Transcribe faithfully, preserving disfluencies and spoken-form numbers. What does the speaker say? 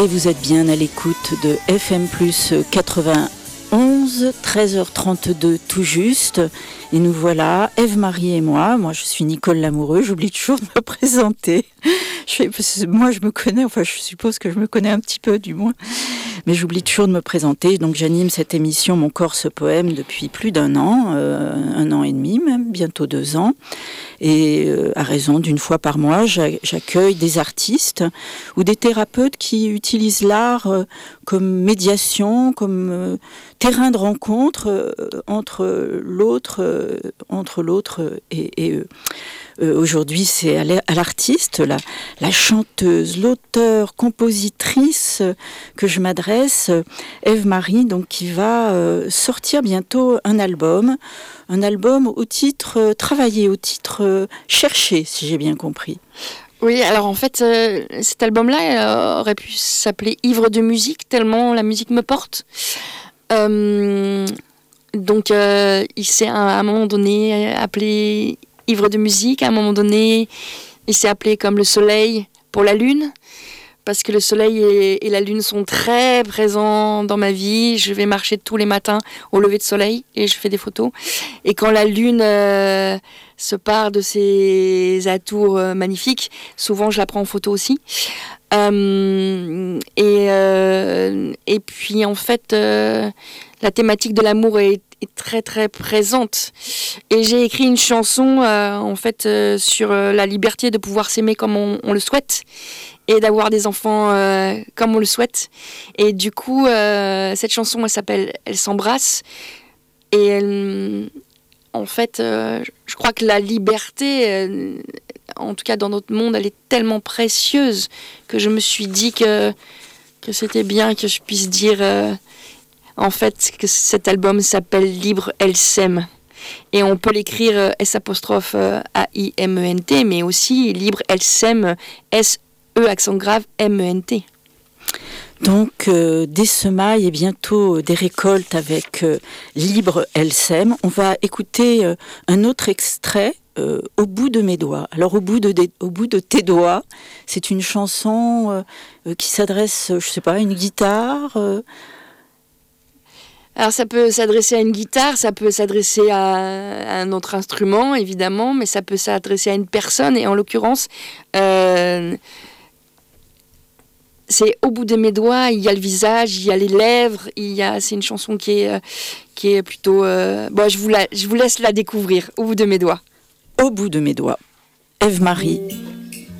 Et vous êtes bien à l'écoute de F M plus quatre-vingt-onze, treize heures trente-deux tout juste. Et nous voilà, Ève-Marie et moi. Moi, je suis Nicole Lamoureux. J'oublie toujours de me présenter. Je fais, moi, je me connais, enfin, je suppose que je me connais un petit peu, du moins. Mais j'oublie toujours de me présenter. Donc, j'anime cette émission Mon corps, ce poème depuis plus d'un an, euh, un an et demi même, bientôt deux ans. Et euh, à raison d'une fois par mois, j'accueille des artistes ou des thérapeutes qui utilisent l'art euh, comme médiation, comme euh, terrain de rencontre euh, entre l'autre, euh, entre l'autre et, et eux. Euh, aujourd'hui, c'est à l'artiste, la, la chanteuse, l'auteure, compositrice que je m'adresse, Ève-Marie, donc qui va euh, sortir bientôt un album, un album au titre euh, travaillé, au titre euh, cherché, si j'ai bien compris. Oui, alors en fait, euh, cet album-là euh, aurait pu s'appeler Ivre de musique, tellement la musique me porte. Euh, donc, euh, il s'est à un moment donné appelé Ivre de musique. À un moment donné, il s'est appelé comme le soleil pour la lune, parce que le soleil et, et la lune sont très présents dans ma vie. Je vais marcher tous les matins au lever de soleil et je fais des photos. Et quand la lune euh, se part de ses atours euh, magnifiques, souvent je la prends en photo aussi. Euh, et, euh, et puis en fait, euh, la thématique de l'amour est est très très présente, et j'ai écrit une chanson euh, en fait euh, sur euh, la liberté de pouvoir s'aimer comme on, on le souhaite et d'avoir des enfants euh, comme on le souhaite. Et du coup euh, cette chanson, elle s'appelle Elle s'embrasse, et elle, en fait euh, je crois que la liberté euh, en tout cas dans notre monde, elle est tellement précieuse que je me suis dit que, que c'était bien que je puisse dire euh, en fait, que cet album s'appelle Libre, elle s'aime. Et on peut l'écrire euh, S apostrophe euh, A I M E N T, mais aussi Libre, elle s'aime, S E accent grave, M E N T. Donc, euh, des semailles et bientôt des récoltes avec euh, Libre, elle s'aime. On va écouter euh, un autre extrait, euh, Au bout de mes doigts. Alors, au bout de, des, au bout de tes doigts, c'est une chanson euh, qui s'adresse, je sais pas, à une guitare euh, Alors ça peut s'adresser à une guitare, ça peut s'adresser à, à un autre instrument, évidemment, mais ça peut s'adresser à une personne, et en l'occurrence, euh, c'est Au bout de mes doigts, il y a le visage, il y a les lèvres, il y a, c'est une chanson qui est, euh, qui est plutôt... Euh, bon, je vous, la, je vous laisse la découvrir, Au bout de mes doigts. Au bout de mes doigts. Ève-Marie.